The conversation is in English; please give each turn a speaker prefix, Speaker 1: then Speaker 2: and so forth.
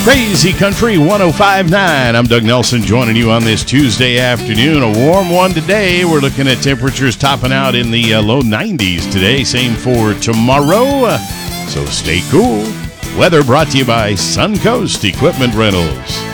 Speaker 1: Crazy Country 105.9. I'm Doug Nelson joining you on this Tuesday afternoon. A warm one today. We're looking at temperatures topping out in the low 90s today. Same for tomorrow. So stay cool. Weather brought to you by Suncoast Equipment Rentals.